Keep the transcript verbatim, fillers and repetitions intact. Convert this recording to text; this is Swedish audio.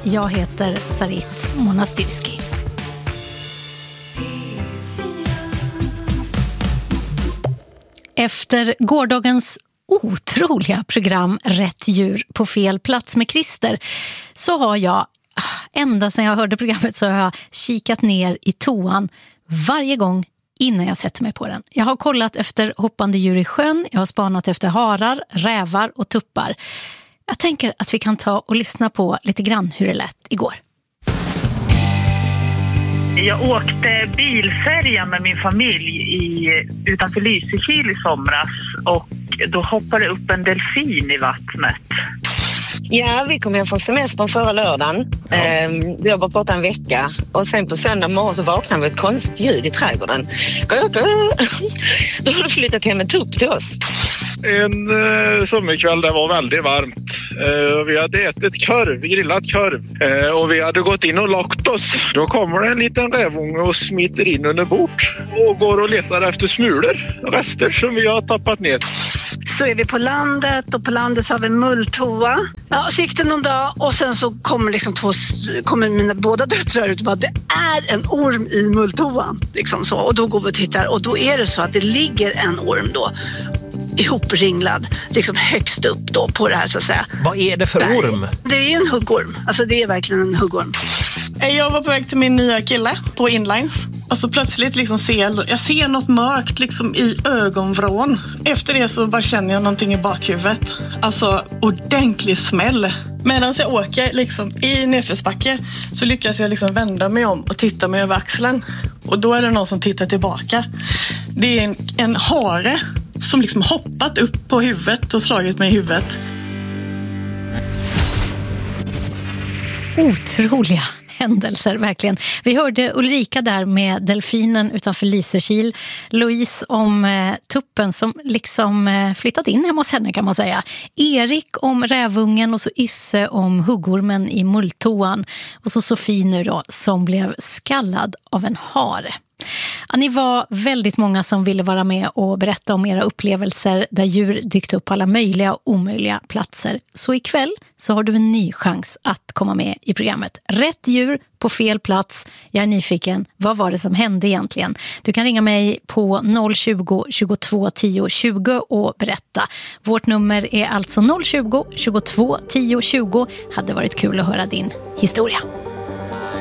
Jag heter Sarit Monastyrski. Efter gårdagens otroliga program Rätt djur på fel plats med Christer så har jag, ända sedan jag hörde programmet så har jag kikat ner i toan varje gång innan jag sätter mig på den. Jag har kollat efter hoppande djur i sjön, jag har spanat efter harar, rävar och tuppar. Jag tänker att vi kan ta och lyssna på lite grann hur det lät igår. Jag åkte bilfärja med min familj i, utanför Lysekil i somras och då hoppade upp en delfin i vattnet. Ja, vi kom hem från semestern förra lördagen. Ja. Ehm, vi har varit borta en vecka och sen på söndag morgon så vaknade vi med ett konstigt ljud i trädgården. Då har du flyttat hem en tupp till oss. En eh, sommarkväll, det var väldigt varmt. Eh, vi hade ätit korv, grillat korv. Eh, och vi hade gått in och lagt oss. Då kommer det en liten rävunge och smiter in under bord. Och går och letar efter smulor. Rester som vi har tappat ner. Så är vi på landet och på landet så har vi en mulltoa. Ja, så gick det någon dag och sen så kommer, liksom två, kommer mina båda döttrar ut och bara, det är en orm i mulltoan. Liksom så. Och då går vi och tittar och då är det så att det ligger en orm då ihopringlad, liksom högst upp då på det här så att säga. Vad är det för Där. orm? Det är ju en huggorm. Alltså det är verkligen en huggorm. Jag var på väg till min nya kille på inlines. Alltså plötsligt liksom ser jag ser något mörkt liksom i ögonvrån. Efter det så bara känner jag någonting i bakhuvudet. Alltså ordentlig smäll. Medan jag åker liksom i nedförsbacke så lyckas jag liksom vända mig om och titta mig över axeln. Och då är det någon som tittar tillbaka. Det är en, en hare som liksom hoppat upp på huvudet och slagit mig i huvudet. Otroliga händelser, verkligen. Vi hörde Ulrika där med delfinen utanför Lysekil. Louise om eh, tuppen som liksom eh, flyttat in hemma hos henne kan man säga. Erik om rävungen och så Ysse om huggormen i mulltoan. Och så Sofie nu då som blev skallad av en hare. Ja, ni var väldigt många som ville vara med och berätta om era upplevelser där djur dykt upp på alla möjliga och omöjliga platser. Så ikväll så har du en ny chans att komma med i programmet. Rätt djur på fel plats. Jag är nyfiken. Vad var det som hände egentligen? Du kan ringa mig på noll tjugo, tjugotvå, tio, tjugo och berätta. Vårt nummer är alltså noll tjugo, tjugotvå, tio, tjugo. Hade varit kul att höra din historia.